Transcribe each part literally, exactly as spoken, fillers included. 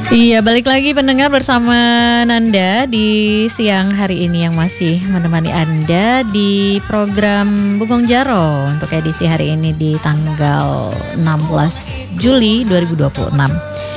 Iya, balik lagi pendengar bersama Nanda di siang hari ini yang masih menemani Anda di program Bugong Jaro untuk edisi hari ini di tanggal enam belas Juli dua ribu dua puluh enam.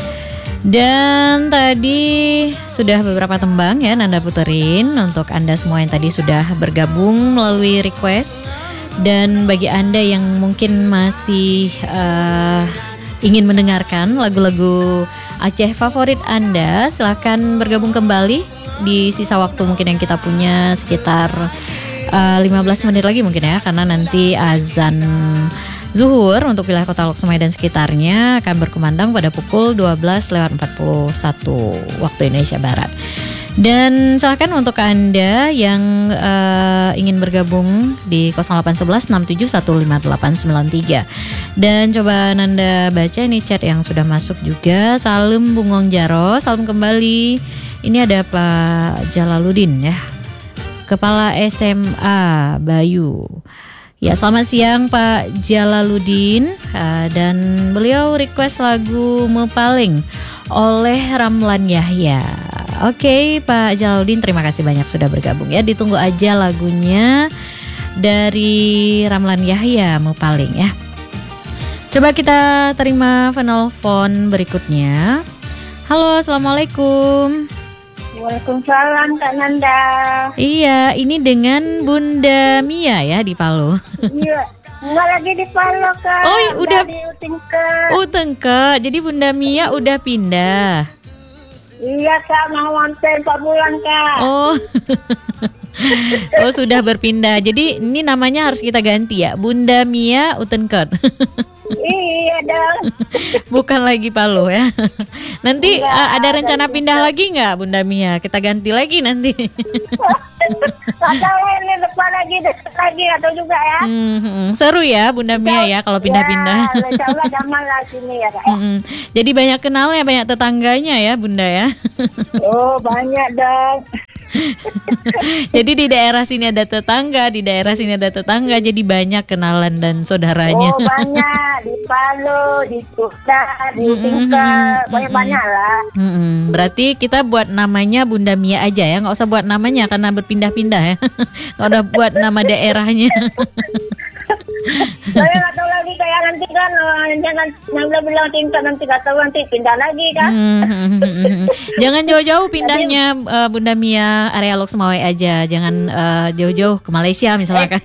Dan tadi sudah beberapa tembang ya Nanda puterin untuk Anda semua yang tadi sudah bergabung melalui request. Dan bagi Anda yang mungkin masih uh, ingin mendengarkan lagu-lagu Aceh favorit Anda, silakan bergabung kembali di sisa waktu mungkin yang kita punya sekitar uh, lima belas menit lagi mungkin ya, karena nanti azan zuhur untuk wilayah Kota Loksmawe dan sekitarnya akan berkumandang pada pukul dua belas lewat empat puluh satu waktu Indonesia Barat. Dan silakan untuk Anda yang uh, ingin bergabung di nol delapan satu satu enam tujuh satu lima delapan sembilan tiga. Dan coba Nanda baca ini chat yang sudah masuk juga. Salam Bugong Jaro, salam kembali. Ini ada Pak Jalaluddin ya, Kepala S M A Bayu. Ya, selamat siang Pak Jalaluddin, uh, dan beliau request lagu Mepaling oleh Ramlan Yahya. Oke Pak Jalaluddin, terima kasih banyak sudah bergabung ya. Ditunggu aja lagunya dari Ramlan Yahya, Mepaling ya. Coba kita terima penelpon berikutnya. Halo, assalamualaikum. Waalaikumsalam Kak Nanda. Iya, ini dengan Bunda Mia ya di Palu. Iya, enggak lagi di Palu Kak. Oh, udah di Utengke. Utengke. Jadi Bunda Mia udah pindah. Iya Kak, mau hampir empat bulan Kak. Oh. Oh, sudah berpindah. Jadi ini namanya harus kita ganti ya, Bunda Mia Utengke. Iya dong. Bukan lagi Palu ya. Nanti Enggak, uh, ada rencana ada pindah juga. lagi nggak Bunda Mia? Kita ganti lagi nanti. Atau ini depan lagi, depan lagi atau juga ya. Hmm, hmm, seru ya Bunda Mia ya kalau pindah-pindah. Ya, insya Allah zaman lah sini ya Kak. Hmm, jadi banyak kenalnya, banyak tetangganya ya Bunda ya. Oh banyak dong. Jadi di daerah sini ada tetangga, di daerah sini ada tetangga, jadi banyak kenalan dan saudaranya. Oh banyak, di Palu, di Kuta, di Utengke, banyak-banyak lah. Mm-mm. Berarti kita buat namanya Bunda Mia aja ya, nggak usah buat namanya karena berpindah-pindah ya, nggak usah buat nama daerahnya. Saya nggak tahu lagi kayak nanti kan eh, jangan yang bilang tingkat nanti nggak tahu nanti pindah lagi kan. Hmm. Jangan jauh-jauh pindahnya uh, Bunda Mia, area Loksmawe aja, jangan uh, jauh-jauh ke Malaysia misalkan.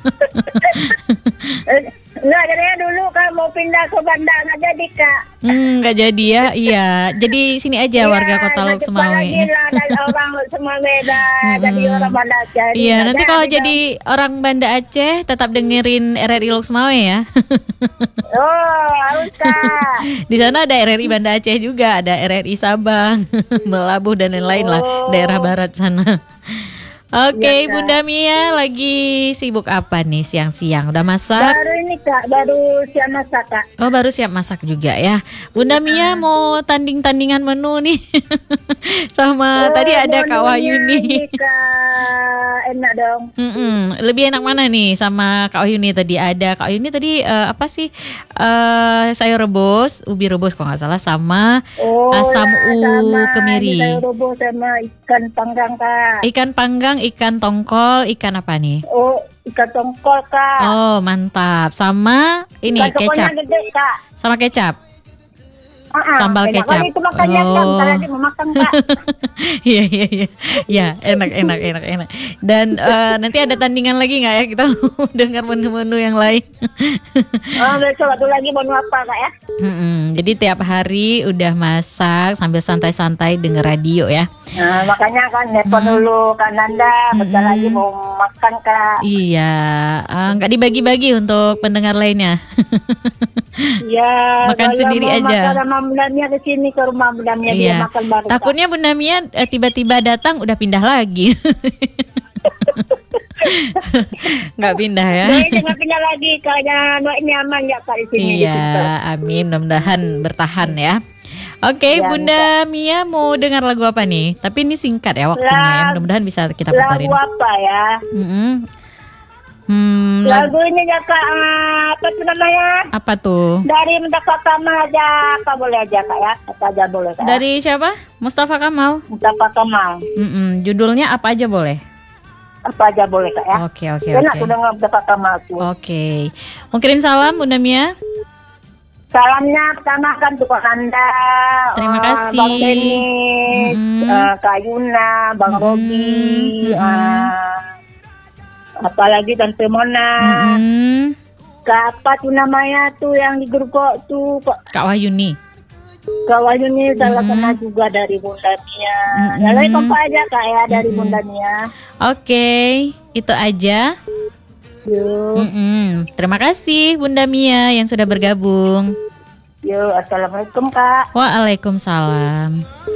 Nggak jadinya dulu kan mau pindah ke Bandar nggak jadi Kak. Hmm, nggak jadi ya, iya. Jadi sini aja warga Kota Loksmawe. Lagi lah dari orang Loksmawe dah jadi orang Bandar Aceh. Iya, Nggak nanti kalau dong. jadi orang Banda Aceh tetap dengerin R R I Loksmawe ya. Oh harus Kak. Di sana ada R R I Banda Aceh juga, ada R R I Sabang, Melabuh dan lain-lain lah, Oh. daerah barat sana. Oke, Iya, Kak. Bunda Mia lagi sibuk apa nih siang-siang? Udah masak? Baru ini Kak, baru siap masak Kak. Oh, baru siap masak juga ya. Bunda Mia mau tanding-tandingan menu nih. Sama Oh, tadi ada Kak menunya Wahyuni. ini, Kak, enak dong. Mm-mm. Lebih enak mana nih sama Kak Wahyuni tadi? Ada Kak Wahyuni tadi eh, apa sih? Eh, sayur rebus, ubi rebus kalau nggak salah, sama Oh, asam ya, u sama kemiri. ini sayur rebus sama ikan panggang Kak. Ikan panggang, ikan tongkol, ikan apa nih? Oh, ikan tongkol Kak. Oh, mantap. Sama ini Ikan tongkolnya kecap. gede Kak. Sama kecap. Ah, Sambal enak kecap. banget itu makannya Kak. Oh. Bentar lagi mau makan Kak. Iya iya iya. Ya, enak enak enak enak. Dan eh, nanti ada tandingan lagi nggak ya? Kita mau dengar menu-menu yang lain. Oh, besok satu lagi mau apa Kak ya? Mm-mm. Jadi tiap hari udah masak sambil santai-santai denger radio ya. Nah, makanya kan telepon dulu Kak Nanda. Bentar Mm-mm. lagi mau makan Kak. Iya, ah, nggak dibagi-bagi untuk pendengar lainnya. Ya, Makan kalau sendiri mau aja. Makan sama Bunda Mia ke sini ke rumah Bunda Mia dia Iya. makan baru. Kak. Takutnya Bunda Mia eh, tiba-tiba datang udah pindah lagi. Nggak pindah ya. Doain jangan pindah lagi karena doain nyaman ya Kak di sini. Iya, amin. Mudah-mudahan bertahan ya. Oke, Ya, Bunda Mia mau dengar lagu apa nih? Tapi ini singkat ya waktunya ya. Lag- Mudah-mudahan bisa kita putarin. Lagu apa ya? Mm-mm. Hmm, lag- Lagu ini ya Kak, eh, apa tuh namanya? apa tuh? Dari Mustafa Kamal aja, Kak boleh aja Kak ya? Apa aja boleh Kak? Dari siapa? Mustafa Kamal. Mustafa Kamal, Mm-mm, judulnya apa aja boleh? apa aja boleh Kak ya? Oke, oke, Enak oke. tuh dengar Mustafa Kamal tuh. Oke. Mau kirim salam Bunda Mia? Salamnya pertama kan untuk Anda, Terima eh, kasih. Bang Denis, Mm-mm. eh, Kak Yuna, Bang Mm-mm. Robi, Mm-mm. eh, apalagi Tante Mona, Mm-mm. Kak apa tuh namanya tuh yang di grup kok tuh kok Kak Wahyuni. Kak Wahyuni salah Mm-mm. kenal juga dari Bunda Mia. Mm-mm. Lalu kompa aja Kak ya dari Mm-mm. Bunda Mia. Oke, itu aja. Yuk, Mm-mm. Terima kasih Bunda Mia yang sudah bergabung. yuk, assalamualaikum Kak. Waalaikumsalam.